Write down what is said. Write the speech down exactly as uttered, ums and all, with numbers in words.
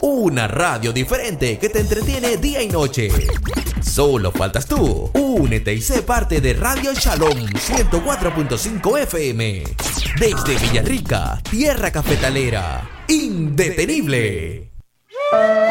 Una radio diferente que te entretiene día y noche. Solo faltas tú. Únete y sé parte de Radio Shalom ciento cuatro punto cinco F M. Desde Villarrica, tierra cafetalera. Indetenible.